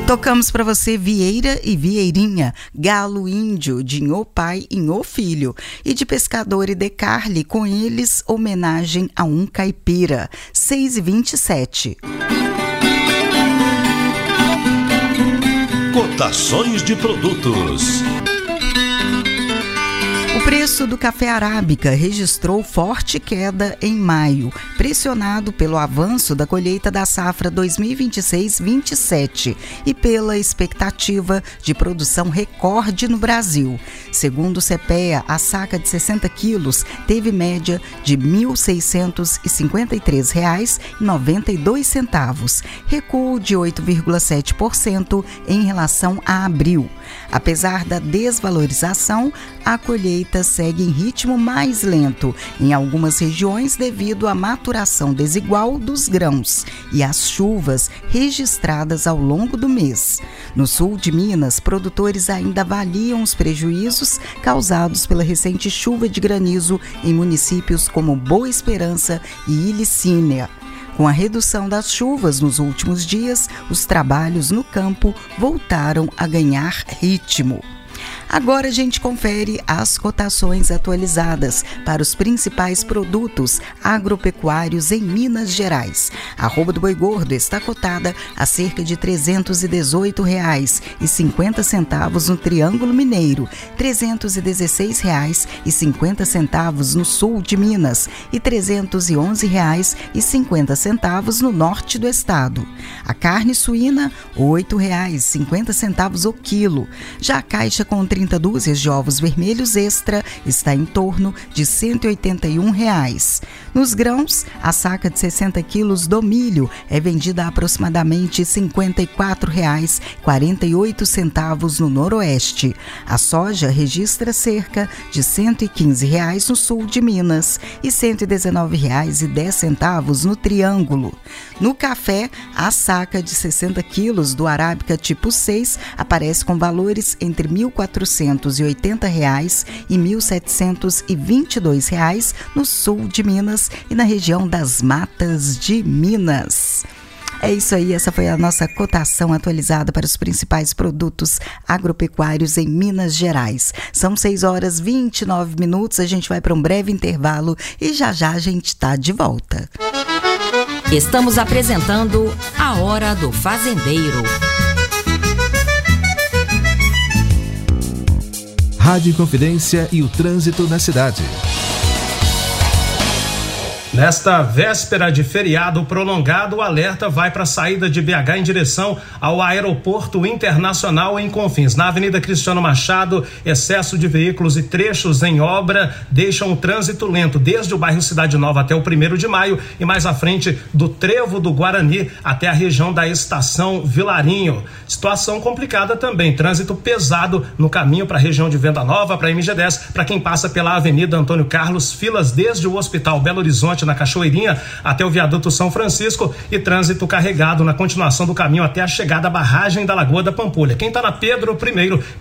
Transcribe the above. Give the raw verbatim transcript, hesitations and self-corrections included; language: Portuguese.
Tocamos para você Vieira e Vieirinha, Galo Índio, de Nhô Pai e Nhô Filho, e de Pescador e Decarli, com eles, homenagem a um caipira, seis e vinte e sete. Cotações de produtos. O preço do café arábica registrou forte queda em maio, pressionado pelo avanço da colheita da safra dois mil e vinte e seis vinte e sete e pela expectativa de produção recorde no Brasil. Segundo o CEPEA, a saca de sessenta quilos teve média de mil seiscentos e cinquenta e três reais e noventa e dois centavos, recuo de oito vírgula sete por cento em relação a abril. Apesar da desvalorização, a colheita segue em ritmo mais lento em algumas regiões devido à maturação desigual dos grãos e às chuvas registradas ao longo do mês. No sul de Minas, produtores ainda avaliam os prejuízos causados pela recente chuva de granizo em municípios como Boa Esperança e Ilicínea. Com a redução das chuvas nos últimos dias, os trabalhos no campo voltaram a ganhar ritmo. Agora a gente confere as cotações atualizadas para os principais produtos agropecuários em Minas Gerais. A arroba do boi gordo está cotada a cerca de trezentos e dezoito reais e cinquenta centavos no Triângulo Mineiro, trezentos e dezesseis reais e cinquenta centavos no sul de Minas e trezentos e onze reais e cinquenta centavos no norte do estado. A carne suína, oito reais e cinquenta centavos o quilo. Já a caixa com trinta dúzias de ovos vermelhos extra está em torno de cento e oitenta e um reais. Nos grãos, a saca de sessenta quilos do milho é vendida a aproximadamente cinquenta e quatro reais e quarenta e oito centavos no noroeste. A soja registra cerca de cento e quinze reais no sul de Minas e cento e dezenove reais e dez centavos no Triângulo. No café, a saca de sessenta quilos do Arábica tipo seis aparece com valores entre mil quatrocentos e oitenta reais e mil setecentos e vinte e dois reais no sul de Minas e na região das Matas de Minas. É isso aí, essa foi a nossa cotação atualizada para os principais produtos agropecuários em Minas Gerais. São seis horas e vinte e nove minutos, a gente vai para um breve intervalo e já já a gente está de volta. Estamos apresentando A Hora do Fazendeiro. Rádio Confidência e o trânsito na cidade. Nesta véspera de feriado prolongado, o alerta vai para a saída de B H em direção ao Aeroporto Internacional em Confins. Na Avenida Cristiano Machado, excesso de veículos e trechos em obra deixam o trânsito lento, desde o bairro Cidade Nova até o primeiro de maio e mais à frente do Trevo do Guarani até a região da Estação Vilarinho. Situação complicada também, trânsito pesado no caminho para a região de Venda Nova, para a M G dez, para quem passa pela Avenida Antônio Carlos, filas desde o Hospital Belo Horizonte na Cachoeirinha até o viaduto São Francisco e trânsito carregado na continuação do caminho até a chegada à barragem da Lagoa da Pampulha. Quem está na Pedro I